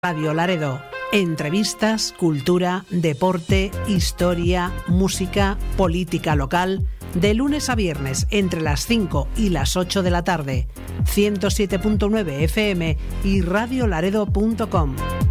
Radio Laredo. Entrevistas, cultura, deporte, historia, música, política local. De lunes a viernes entre las 5 y las 8 de la tarde. 107.9 FM y radiolaredo.com.